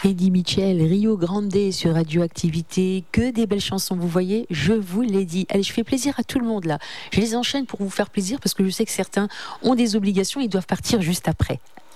Eddie Mitchell, Rio Grande sur Radioactivité, que des belles chansons, vous voyez, je vous l'ai dit. Allez, je fais plaisir à tout le monde là. Je les enchaîne pour vous faire plaisir parce que je sais que certains ont des obligations, ils doivent partir juste après.